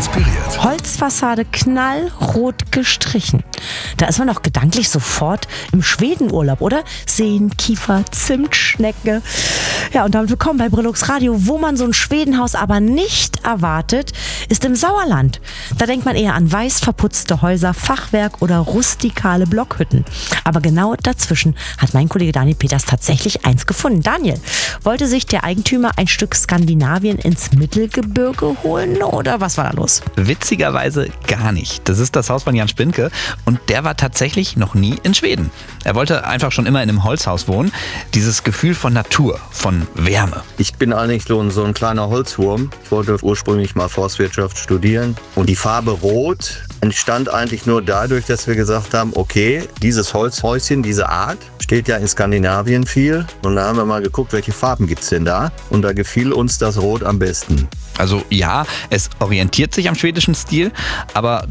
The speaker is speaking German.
inspiriert. Holzfassade knallrot gestrichen. Da ist man doch gedanklich sofort im Schwedenurlaub, oder? Seen, Kiefer, Zimtschnecke. Ja, und damit willkommen bei Brillux Radio. Wo man so ein Schwedenhaus aber nicht erwartet, ist im Sauerland. Da denkt man eher an weiß verputzte Häuser, Fachwerk oder rustikale Blockhütten. Aber genau dazwischen hat mein Kollege Daniel Peters tatsächlich eins gefunden. Daniel, wollte sich der Eigentümer ein Stück Skandinavien ins Mittelgebirge holen oder was war da los? Witzigerweise gar nicht. Das ist das Haus von Jan Spinke und der war tatsächlich noch nie in Schweden. Er wollte einfach schon immer in einem Holzhaus wohnen. Dieses Gefühl von Natur, von Wärme. Ich bin eigentlich so ein kleiner Holzwurm. Ich wollte ursprünglich mal Forstwirtschaft studieren und die Farbe Rot entstand eigentlich nur dadurch, dass wir gesagt haben, okay, dieses Holzhäuschen, diese Art, steht ja in Skandinavien viel. Und da haben wir mal geguckt, welche Farben gibt's denn da? Und da gefiel uns das Rot am besten. Also ja, es orientiert sich am schwedischen Stil, aber